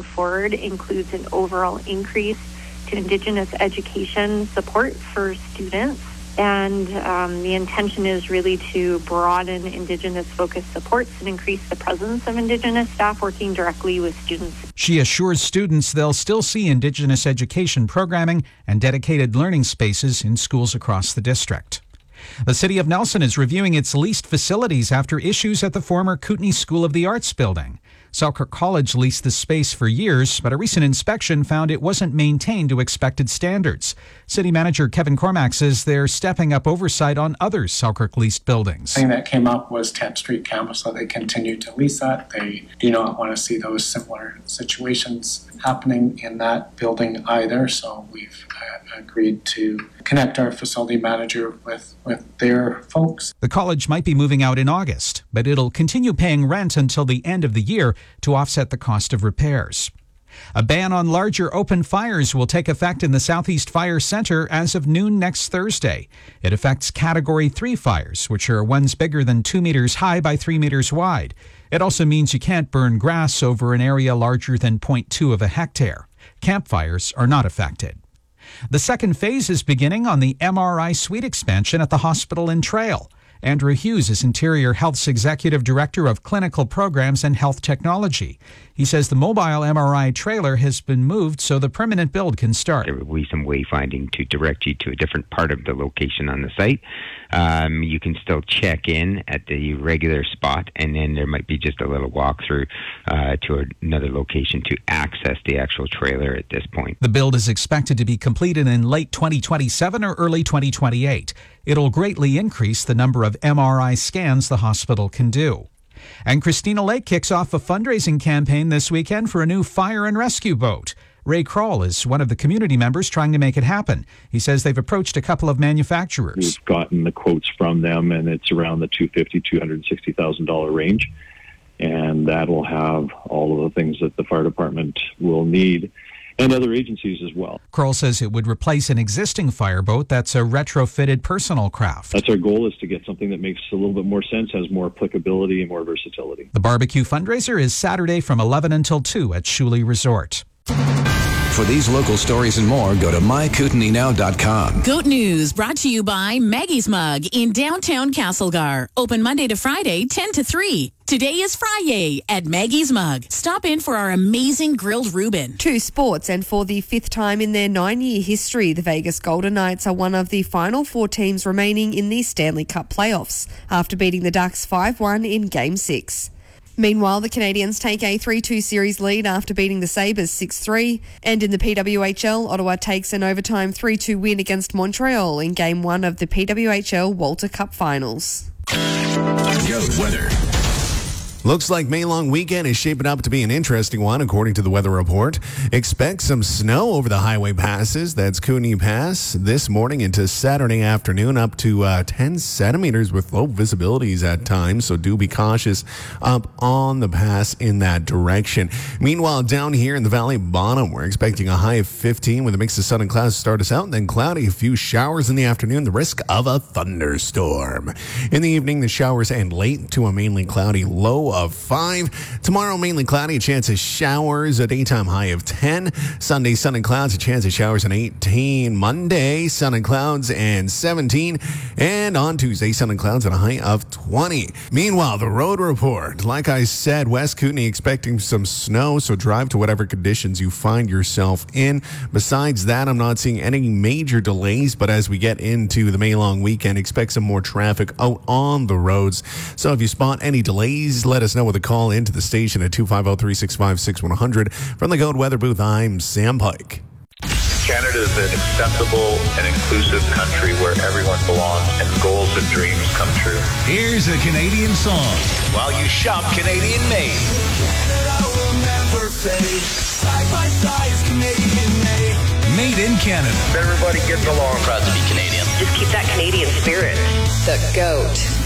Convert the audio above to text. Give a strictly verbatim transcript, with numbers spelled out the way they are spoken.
going forward includes an overall increase to Indigenous education support for students. And um, the intention is really to broaden Indigenous-focused supports and increase the presence of Indigenous staff working directly with students. She assures students they'll still see Indigenous education programming and dedicated learning spaces in schools across the district. The City of Nelson is reviewing its leased facilities after issues at the former Kootenay School of the Arts building. Selkirk College leased the space for years, but a recent inspection found it wasn't maintained to expected standards. City Manager Kevin Cormack says they're stepping up oversight on other Selkirk leased buildings. The thing that came up was tenth Street campus, so they continue to lease that. They do not want to see those similar situations happening in that building either, so we've uh, agreed to connect our facility manager with, with their folks. The college might be moving out in August, but it'll continue paying rent until the end of the year to offset the cost of repairs. A ban on larger open fires will take effect in the Southeast Fire Center as of noon next Thursday. It affects Category three fires, which are ones bigger than two meters high by three meters wide. It also means you can't burn grass over an area larger than zero point two of a hectare. Campfires are not affected. The second phase is beginning on the M R I suite expansion at the hospital in Trail. Andrew Hughes is Interior Health's Executive Director of Clinical Programs and Health Technology. He says the mobile M R I trailer has been moved so the permanent build can start. There will be some wayfinding to direct you to a different part of the location on the site. Um, you can still check in at the regular spot, and then there might be just a little walkthrough uh, to another location to access the actual trailer at this point. The build is expected to be completed in late twenty twenty-seven or early twenty twenty-eight. It'll greatly increase the number of M R I scans the hospital can do. And Christina Lake kicks off a fundraising campaign this weekend for a new fire and rescue boat. Ray Kroll is one of the community members trying to make it happen. He says they've approached a couple of manufacturers. We've gotten the quotes from them, and it's around the two hundred fifty thousand dollars, two hundred sixty thousand dollars range. And that will have all of the things that the fire department will need, and other agencies as well. Kroll says it would replace an existing fireboat that's a retrofitted personal craft. That's our goal, is to get something that makes a little bit more sense, has more applicability and more versatility. The barbecue fundraiser is Saturday from eleven until two at Shuley Resort. For these local stories and more, go to my kootenay now dot com. Goat News brought to you by Maggie's Mug in downtown Castlegar. Open Monday to Friday, ten to three. Today is Friday at Maggie's Mug. Stop in for our amazing grilled Reuben. To sports, and for the fifth time in their nine-year history, the Vegas Golden Knights are one of the final four teams remaining in the Stanley Cup playoffs after beating the Ducks five one in Game six. Meanwhile, the Canadians take a three two series lead after beating the Sabres six three. And in the P W H L, Ottawa takes an overtime three two win against Montreal in Game one of the P W H L Walter Cup Finals. Goat weather. Looks like May long weekend is shaping up to be an interesting one, according to the weather report. Expect some snow over the highway passes. That's Kootenay Pass this morning into Saturday afternoon, up to uh, ten centimeters with low visibilities at times. So do be cautious up on the pass in that direction. Meanwhile, down here in the Valley Bottom, we're expecting a high of fifteen with a mix of sun and clouds to start us out, and then cloudy, a few showers in the afternoon, the risk of a thunderstorm. In the evening, the showers end late to a mainly cloudy low of five. Tomorrow, mainly cloudy, a chance of showers, a daytime high of ten. Sunday, sun and clouds, a chance of showers and eighteen. Monday, sun and clouds and seventeen. And on Tuesday, sun and clouds and a high of twenty. Meanwhile, the road report. Like I said, West Kootenay expecting some snow, so drive to whatever conditions you find yourself in. Besides that, I'm not seeing any major delays, but as we get into the May long weekend, expect some more traffic out on the roads. So if you spot any delays, let us know with a call into the station at two five zero, three six five, six one zero zero. From the Goat Weather Booth, I'm Sam Pike. Canada is an acceptable and inclusive country where everyone belongs and goals and dreams come true. Here's a Canadian song. While you shop Canadian made. Canada will never fade. Side by side is Canadian made. Made in Canada. Everybody gets along. Proud to be Canadian. Just keep that Canadian spirit. The Goat.